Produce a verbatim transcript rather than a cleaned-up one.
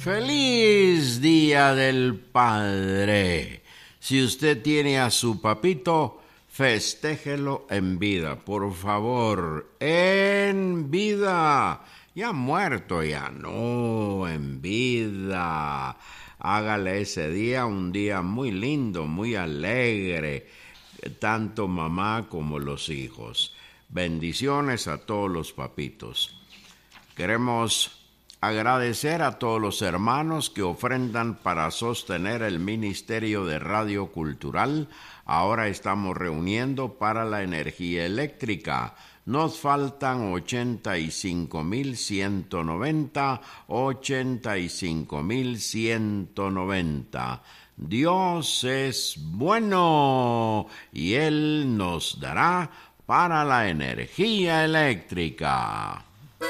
¡Feliz Día del Padre! Si usted tiene a su papito, festéjelo en vida, por favor, en vida. Ya muerto, ya no, en vida. Hágale ese día un día muy lindo, muy alegre, tanto mamá como los hijos. Bendiciones a todos los papitos. Queremos agradecer a todos los hermanos que ofrendan para sostener el Ministerio de Radio Cultural. Ahora estamos reuniendo para la energía eléctrica. Nos faltan ochenta y cinco mil ciento noventa, ochenta y cinco mil ciento noventa. Dios es bueno y Él nos dará para la energía eléctrica.